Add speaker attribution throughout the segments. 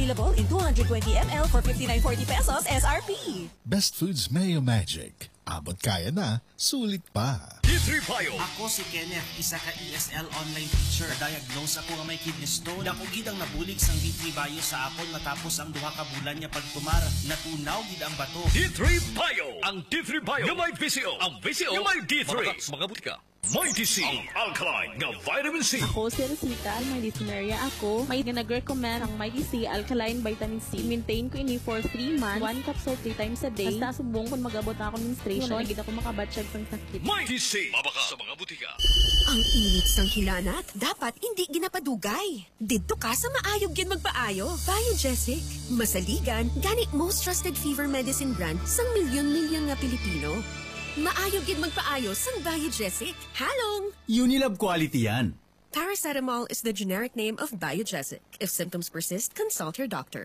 Speaker 1: Available in 220 ml for 59.40 pesos SRP.
Speaker 2: Best Foods Mayo Magic. Abot kaya na, sulit pa.
Speaker 3: D3 Bio.
Speaker 4: Ako si Kenneth, isa ka ESL online teacher. Diagnose ako nga may kidney stone. Dako gid ang nabulig sang D3 Bio sa akon matapos ang duha ka bulan niya pagtumar. Natunaw gid ang bato.
Speaker 3: D3 Bio. Ang D3 Bio nga may VCO. Ang VCO nga may D3. Mga butika. May DC, ang alkaline nga vitamin C.
Speaker 5: Ako si Rosita, may dysuria ako. May nag-recommend ang may DC alkaline vitamin C. Maintain ko ini for 3 months, 1 capsule 3 times a day. Basta subong kung mag-abot na ako menstruation, nagid ako makabatsyag pang sakit.
Speaker 3: May DC, mabaka sa mga butika.
Speaker 6: Ang init sang hilanat, dapat hindi ginapadugay. Didto ka sa maayog gin magpaayo. Biogesic, masaligan, gani most trusted fever medicine brand sang milyon-milyon nga Pilipino. Maayog gid magpaayo sang Biogesic. Halong!
Speaker 7: Unilab quality yan.
Speaker 6: Paracetamol is the generic name of Biogesic. If symptoms persist, consult your doctor.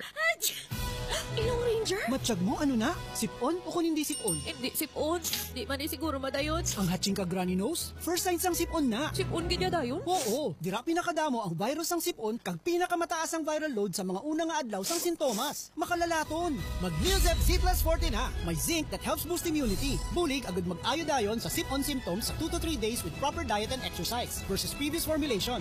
Speaker 6: Ilong Ranger?
Speaker 8: Matsyag mo, ano na? Sipon o kung hindi sipon?
Speaker 5: Hindi sipon. Di man siguro madayon.
Speaker 8: Ang hatching ka granny nose? First signs ang sipon na.
Speaker 5: Sipon gid dayon?
Speaker 8: Oo, dira pinakadamo ang virus ang sipon kag pinakamataas ang viral load sa mga unang nga adlaw sang sintomas. Makalalaton. Mag-Neozeb Z Plus Forte na. May zinc that helps boost immunity. Bulig agad mag-ayo dayon sa sipon symptoms sa 2 to 3 days with proper diet and exercise versus previous formulation.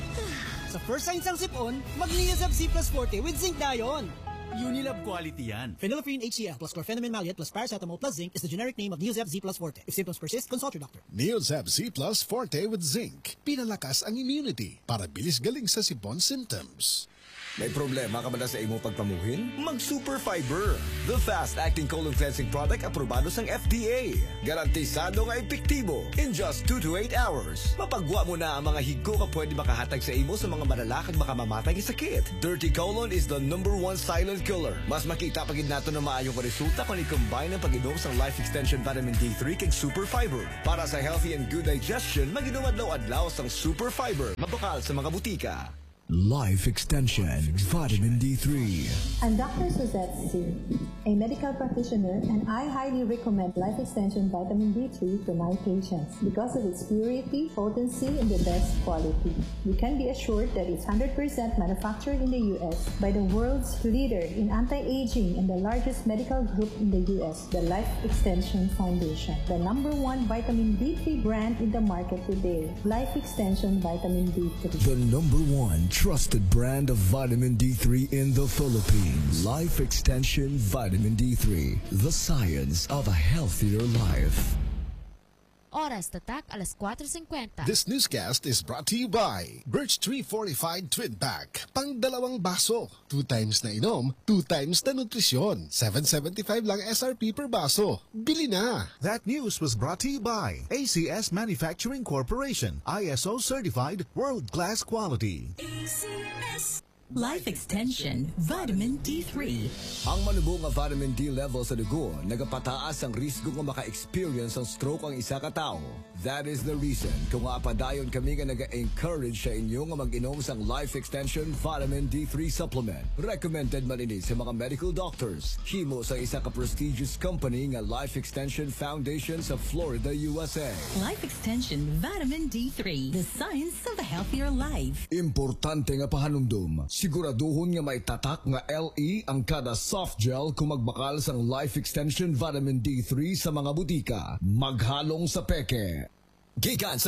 Speaker 8: Sa first signs ang sipon, mag-Neozeb Z Plus Forte with zinc dayon.
Speaker 7: Unilab quality yan.
Speaker 8: Phenylephrine HCl plus chlorpheniramine maleate plus paracetamol plus zinc is the generic name of Neozeb Z Plus Forte. If symptoms persist, consult your doctor.
Speaker 2: Neozeb Z Plus Forte with Zinc. Pinalakas ang immunity para bilis galing sa sipon symptoms.
Speaker 9: May problema ka ba na sa imong pagpamuhin? Mag Super Fiber, the fast-acting colon cleansing product aprobado sang FDA. Garantisado nga epektibo in just 2 to 8 hours. Mapagwa mo na ang mga higko ka pwede makahatag sa imo sa mga malalakad makamamatay nga sakit. Dirty colon is the #1 silent killer. Mas makita pagid nato na maayong resulta kung i-combine ang pag-inom sa Life Extension Vitamin D3 kag Super Fiber. Para sa healthy and good digestion, mag-inom adlaw-adlaw sang Super Fiber. Mabukal sa mga butika.
Speaker 10: Life Extension Vitamin D3.
Speaker 11: I'm Dr. Suzette C., a medical practitioner, and I highly recommend Life Extension Vitamin D3 to my patients because of its purity, potency, and the best quality. You can be assured that it's 100% manufactured in the U.S. by the world's leader in anti-aging and the largest medical group in the U.S., the Life Extension Foundation, the #1 vitamin D3 brand in the market today. Life Extension Vitamin D3.
Speaker 10: The #1 trusted brand of vitamin D3 in the Philippines. Life Extension Vitamin D3. The science of a healthier life.
Speaker 12: Oras tatak, alas 4:50.
Speaker 2: This newscast is brought to you by Birch Tree Fortified Twin Pack. Pang dalawang baso. 2 times na inom, 2 times na nutrisyon. 7.75 lang SRP per baso. Bili na!
Speaker 13: That news was brought to you by ACS Manufacturing Corporation. ISO certified world-class quality.
Speaker 1: ACS Life Extension Vitamin D3.
Speaker 9: Ang manubong nga vitamin D level sa dugo nagapataas ang risgo nga maka-experience ang stroke ang isa ka tao. That is the reason kung padayon kami nga naga-encourage sa inyo nga mag-inom sang Life Extension Vitamin D3 Supplement. Recommended man ini sa mga medical doctors. Himo sa isa ka prestigious company nga Life Extension Foundation sa Florida, USA.
Speaker 1: Life Extension Vitamin D3. The science of a healthier life.
Speaker 10: Importante nga pahanumdum. Siguraduhon nga may tatak nga LE ang kada soft gel kung magbakal sang Life Extension Vitamin D3 sa mga butika. Maghalong sa peke.
Speaker 9: Gikan sa